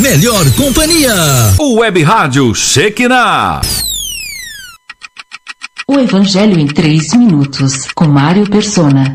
melhor companhia. O Web Rádio Shekinah. O Evangelho em 3 minutos, com Mário Persona.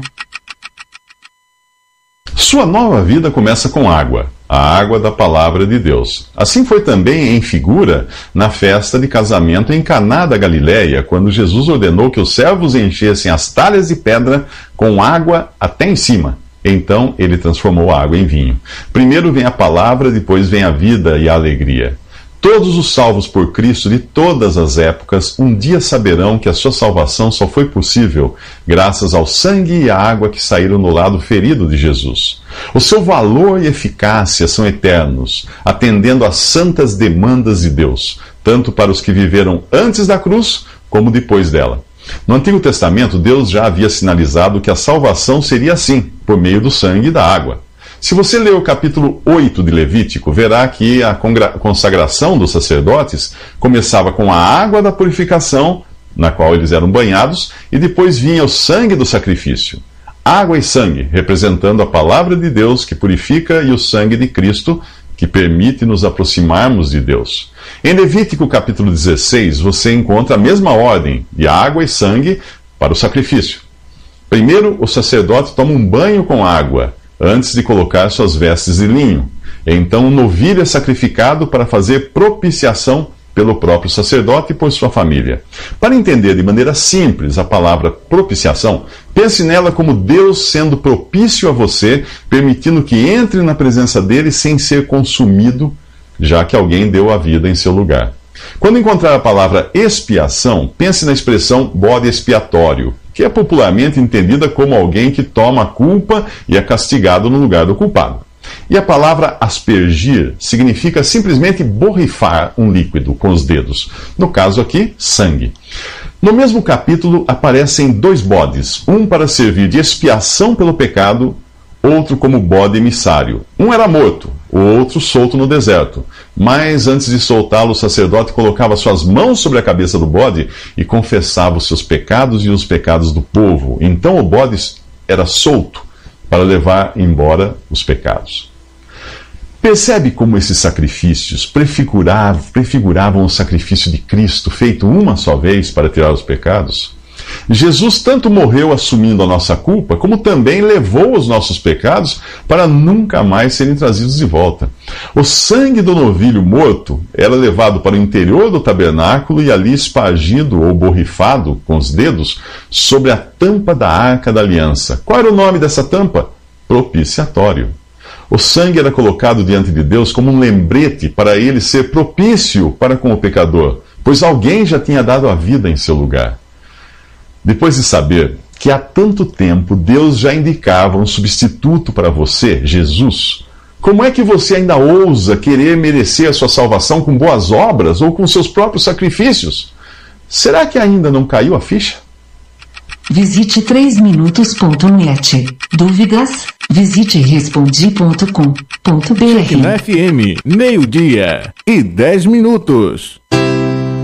Sua nova vida começa com água, a água da palavra de Deus. Assim foi também em figura na festa de casamento em Caná da Galileia, quando Jesus ordenou que os servos enchessem as talhas de pedra com água até em cima. Então ele transformou a água em vinho. Primeiro vem a palavra, depois vem a vida e a alegria. Todos os salvos por Cristo de todas as épocas um dia saberão que a sua salvação só foi possível graças ao sangue e à água que saíram no lado ferido de Jesus. O seu valor e eficácia são eternos, atendendo às santas demandas de Deus, tanto para os que viveram antes da cruz como depois dela. No Antigo Testamento, Deus já havia sinalizado que a salvação seria assim, por meio do sangue e da água. Se você ler o capítulo 8 de Levítico, verá que a consagração dos sacerdotes começava com a água da purificação, na qual eles eram banhados, e depois vinha o sangue do sacrifício. Água e sangue, representando a palavra de Deus que purifica, e o sangue de Cristo, que permite nos aproximarmos de Deus. Em Levítico capítulo 16, você encontra a mesma ordem de água e sangue para o sacrifício. Primeiro, o sacerdote toma um banho com água, antes de colocar suas vestes de linho. Então o novilho é sacrificado para fazer propiciação pelo próprio sacerdote e por sua família. Para entender de maneira simples a palavra propiciação, pense nela como Deus sendo propício a você, permitindo que entre na presença dele sem ser consumido, já que alguém deu a vida em seu lugar. Quando encontrar a palavra expiação, pense na expressão bode expiatório, que é popularmente entendida como alguém que toma a culpa e é castigado no lugar do culpado. E a palavra aspergir significa simplesmente borrifar um líquido com os dedos. No caso aqui, sangue. No mesmo capítulo aparecem 2 bodes, um para servir de expiação pelo pecado, outro como bode emissário. Um era morto, o outro solto no deserto. Mas antes de soltá-lo, o sacerdote colocava suas mãos sobre a cabeça do bode e confessava os seus pecados e os pecados do povo. Então o bode era solto para levar embora os pecados. Percebe como esses sacrifícios prefiguravam o sacrifício de Cristo, feito uma só vez para tirar os pecados? Jesus tanto morreu assumindo a nossa culpa, como também levou os nossos pecados para nunca mais serem trazidos de volta. O sangue do novilho morto era levado para o interior do tabernáculo e ali espargido ou borrifado com os dedos sobre a tampa da arca da aliança. Qual era o nome dessa tampa? Propiciatório. O sangue era colocado diante de Deus como um lembrete para ele ser propício para com o pecador, pois alguém já tinha dado a vida em seu lugar. Depois de saber que há tanto tempo Deus já indicava um substituto para você, Jesus, como é que você ainda ousa querer merecer a sua salvação com boas obras ou com seus próprios sacrifícios? Será que ainda não caiu a ficha? Visite 3minutos.net. Dúvidas? Visite respondi.com.br. Shekinah FM, 12:10.